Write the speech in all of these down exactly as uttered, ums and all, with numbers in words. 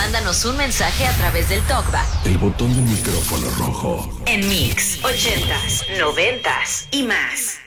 mándanos un mensaje a través del TalkBack. El botón del micrófono rojo. En Mix, ochentas, noventas y más.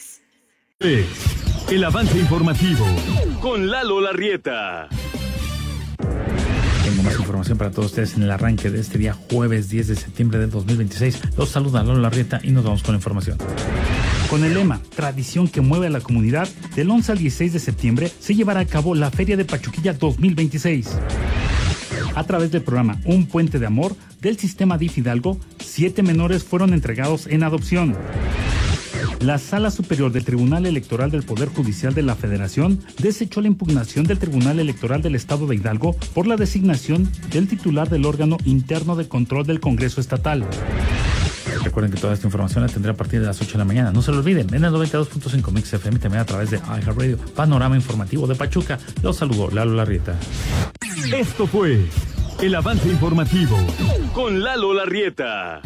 El avance informativo con Lalo Larrieta. Tengo más información para todos ustedes en el arranque de este día jueves diez de septiembre del dos mil veintiséis. Los saluda Lalo Larrieta y nos vamos con la información. Con el lema Tradición que mueve a la comunidad, del once al dieciséis de septiembre se llevará a cabo la Feria de Pachuquilla dos mil veintiséis. A través del programa Un Puente de Amor del sistema D I F Hidalgo, siete menores fueron entregados en adopción. La Sala Superior del Tribunal Electoral del Poder Judicial de la Federación desechó la impugnación del Tribunal Electoral del Estado de Hidalgo por la designación del titular del órgano interno de control del Congreso Estatal. Recuerden que toda esta información la tendré a partir de las ocho de la mañana. No se lo olviden, en el noventa y dos punto cinco Mix F M, también a través de iHeartRadio. Panorama informativo de Pachuca. Los saludo, Lalo Larrieta. Esto fue el avance informativo con Lalo Larrieta.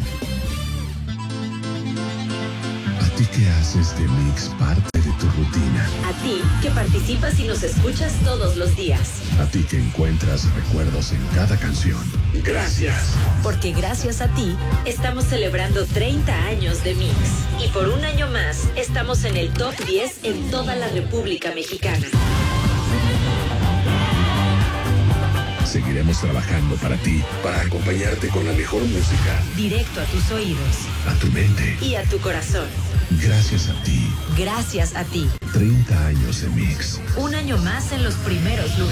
¿A ti que haces de Mix parte de tu rutina? A ti que participas y nos escuchas todos los días. A ti que encuentras recuerdos en cada canción. Gracias. Porque gracias a ti estamos celebrando treinta años de Mix. Y por un año más estamos en el top diez en toda la República Mexicana. Seguiremos trabajando para ti, para acompañarte con la mejor música. Directo a tus oídos. A tu mente. Y a tu corazón. Gracias a ti. Gracias a ti. treinta años de Mix. Un año más en los primeros lugares.